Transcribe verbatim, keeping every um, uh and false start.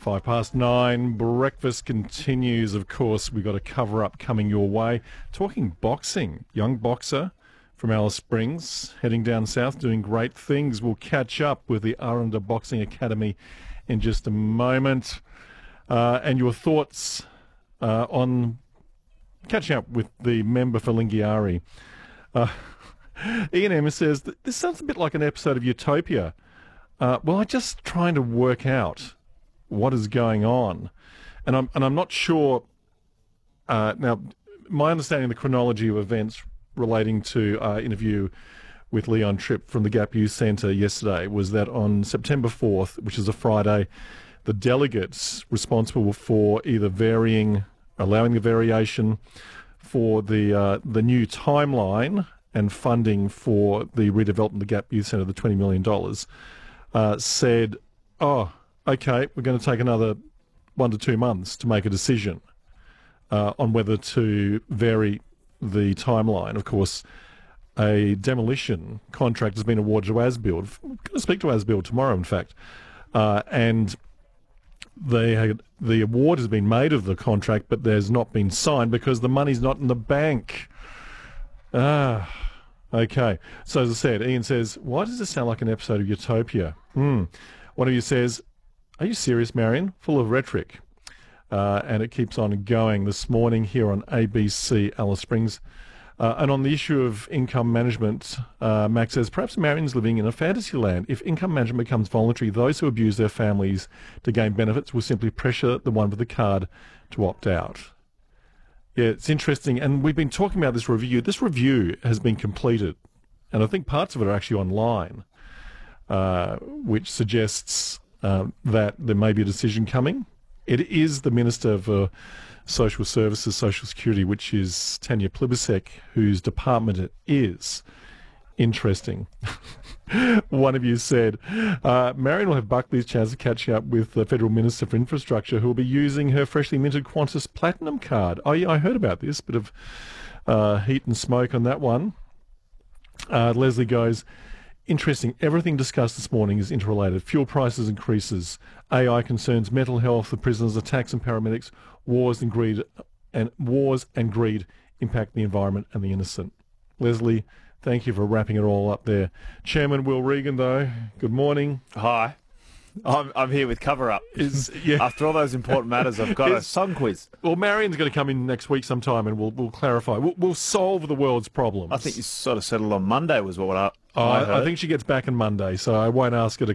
Five past nine, breakfast continues. Of course, we've got a cover-up coming your way. Talking boxing, young boxer from Alice Springs, heading down south, doing great things. We'll catch up with the Aranda Boxing Academy in just a moment. Uh, and your thoughts uh, on catching up with the member for Lingiari. Uh, Ian Emma says, this sounds a bit like an episode of Utopia. Uh, well, I'm just trying to work out what is going on. And I'm, and I'm not sure... Uh, now, my understanding of the chronology of events relating to our interview with Leon Tripp from the Gap Youth Centre yesterday was that on September fourth, which is a Friday, the delegates responsible for either varying, allowing the variation for the uh, the new timeline and funding for the redevelopment of the Gap Youth Centre, the twenty million dollars, uh, said, oh, okay, we're going to take another one to two months to make a decision uh, on whether to vary the timeline. Of course, a demolition contract has been awarded to ASBuild. We're going to speak to ASBuild tomorrow, in fact. Uh, and they had, the award has been made of the contract, but there's not been signed because the money's not in the bank. Ah, okay. So as I said, Ian says, why does this sound like an episode of Utopia? Hmm. One of you says, are you serious, Marion? Full of rhetoric. Uh, and it keeps on going this morning here on A B C Alice Springs. Uh, and on the issue of income management, uh, Max says, perhaps Marion's living in a fantasy land. If income management becomes voluntary, those who abuse their families to gain benefits will simply pressure the one with the card to opt out. Yeah, it's interesting. And we've been talking about this review. This review has been completed. And I think parts of it are actually online, uh, which suggests uh, that there may be a decision coming. It is the Minister for Social Services, Social Security, which is Tanya Plibersek, whose department it is. Interesting. One of you said, uh, Marion will have Buckley's chance of catching up with the Federal Minister for Infrastructure, who will be using her freshly minted Qantas Platinum card. Oh, yeah, I heard about this. Bit of uh, heat and smoke on that one. Uh, Leslie goes, interesting. Everything discussed this morning is interrelated. Fuel prices increases, A I concerns, mental health, the prisoners, attacks and paramedics, wars and greed, and wars and greed impact the environment and the innocent. Leslie, thank you for wrapping it all up there. Chairman Will Regan, though, good morning. Hi. I'm I'm here with Cover Up. Is, yeah. After all those important matters, I've got Is, a song quiz. Well, Marion's going to come in next week sometime and we'll we'll clarify. We'll, we'll solve the world's problems. I think you sort of settled on Monday was what I, Oh, I I, heard. I think she gets back on Monday, so I won't ask her to